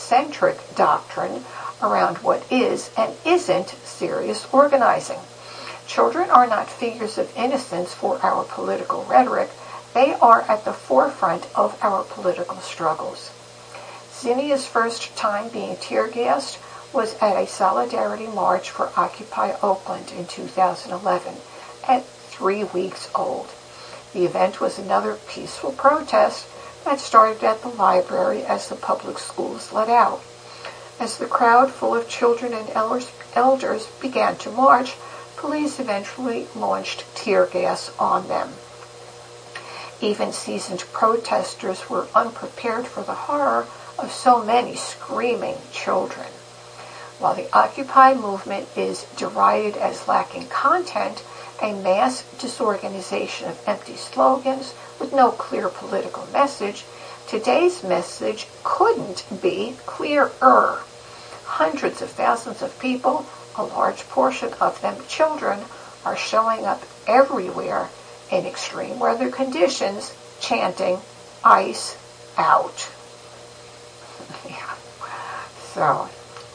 ethnocentric doctrine around what is and isn't serious organizing. Children are not figures of innocence for our political rhetoric. They are at the forefront of our political struggles. Zinnia's first time being tear-gassed was at a solidarity march for Occupy Oakland in 2011, at 3 weeks old. The event was another peaceful protest that started at the library as the public schools let out. As the crowd full of children and elders began to march, police eventually launched tear gas on them. Even seasoned protesters were unprepared for the horror of so many screaming children. While the Occupy movement is derided as lacking content, a mass disorganization of empty slogans with no clear political message, today's message couldn't be clearer. Hundreds of thousands of people, a large portion of them children, are showing up everywhere in extreme weather conditions, chanting, "Ice out." Yeah. So,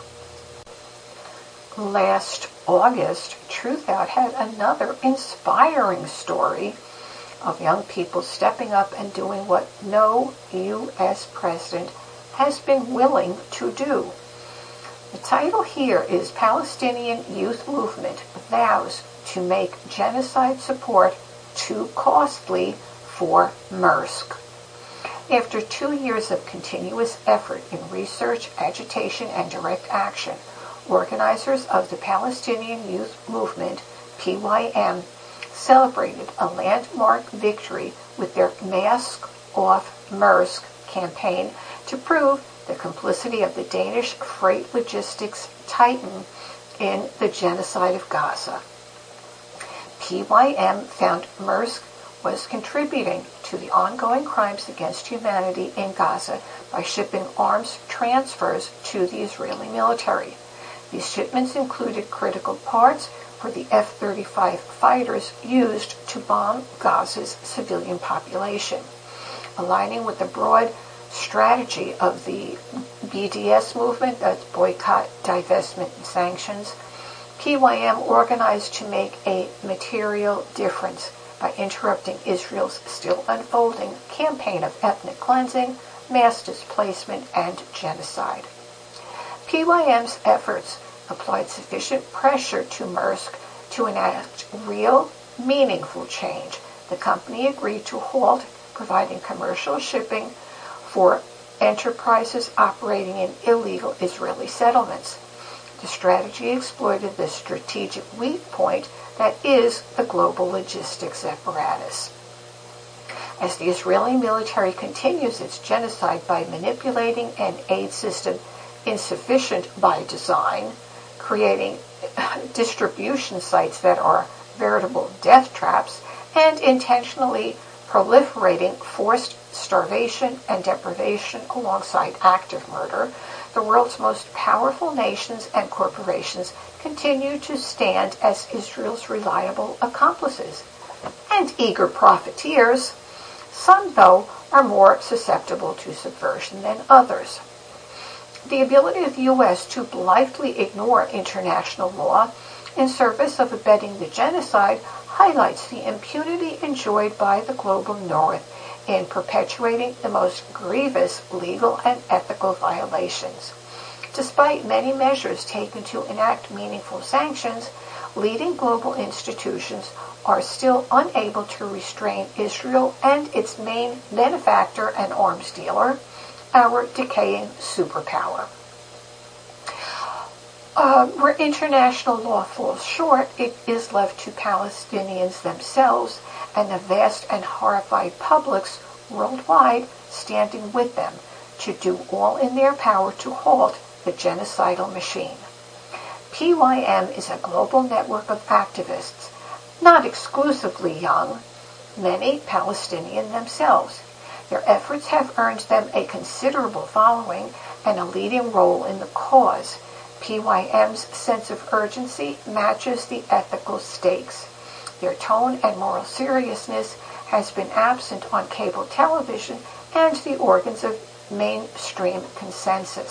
last August, Truthout had another inspiring story of young people stepping up and doing what no U.S. president has been willing to do. The title here is Palestinian Youth Movement Vows to Make Genocide Support Too Costly for Maersk. After 2 years of continuous effort in research, agitation, and direct action, organizers of the Palestinian Youth Movement, PYM, celebrated a landmark victory with their Mask Off Maersk campaign to prove the complicity of the Danish freight logistics titan in the genocide of Gaza. PYM found Maersk was contributing to the ongoing crimes against humanity in Gaza by shipping arms transfers to the Israeli military. These shipments included critical parts for the F-35 fighters used to bomb Gaza's civilian population. Aligning with the broad strategy of the BDS movement, that's boycott, divestment, and sanctions, PYM organized to make a material difference by interrupting Israel's still unfolding campaign of ethnic cleansing, mass displacement, and genocide. PYM's efforts applied sufficient pressure to Maersk to enact real, meaningful change. The company agreed to halt providing commercial shipping for enterprises operating in illegal Israeli settlements. The strategy exploited the strategic weak point that is the global logistics apparatus. As the Israeli military continues its genocide by manipulating an aid system insufficient by design, creating distribution sites that are veritable death traps, and intentionally proliferating forced starvation and deprivation alongside active murder, the world's most powerful nations and corporations continue to stand as Israel's reliable accomplices and eager profiteers. Some, though, are more susceptible to subversion than others. The ability of the U.S. to blithely ignore international law in service of abetting the genocide highlights the impunity enjoyed by the global North in perpetuating the most grievous legal and ethical violations. Despite many measures taken to enact meaningful sanctions, leading global institutions are still unable to restrain Israel and its main benefactor and arms dealer, our decaying superpower. Where international law falls short, it is left to Palestinians themselves and the vast and horrified publics worldwide standing with them to do all in their power to halt the genocidal machine. PYM is a global network of activists, not exclusively young, many Palestinian themselves. Their efforts have earned them a considerable following and a leading role in the cause. PYM's sense of urgency matches the ethical stakes. Their tone and moral seriousness has been absent on cable television and the organs of mainstream consensus.